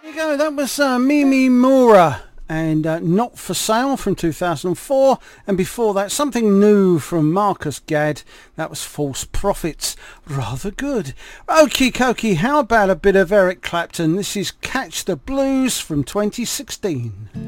Go, that was Mimi Mora and Not For Sale from 2004, and before that something new from Marcus Gadd, that was False Prophets. Rather good. Okie dokie, how about a bit of Eric Clapton? This is Catch the Blues from 2016.